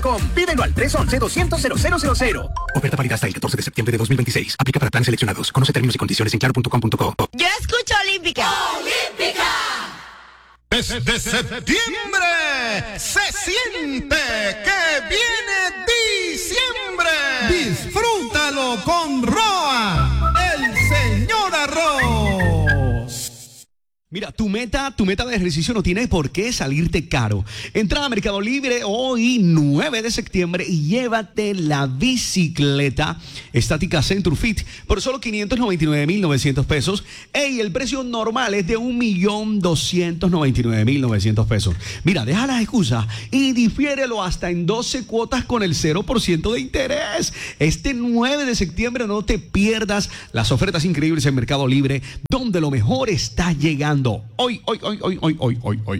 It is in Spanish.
Pídelo al 311-200-0000. Oferta válida hasta el 14 de septiembre de 2026. Aplica para planes seleccionados. Conoce términos y condiciones en claro.com.co. Yo escucho Olímpica. ¡Olímpica! Desde septiembre se siente que viene diciembre. Disfrútalo con Roa, el señor arroz. Mira, tu meta de ejercicio no tiene por qué salirte caro. Entra a Mercado Libre hoy, 9 de septiembre, y llévate la bicicleta estática Centur Fit por solo 599,900 pesos. Y el precio normal es de 1,299,900 pesos. Mira, deja las excusas y difiérelo hasta en 12 cuotas con el 0% de interés. Este 9 de septiembre no te pierdas las ofertas increíbles en Mercado Libre, donde lo mejor está llegando. Hoy.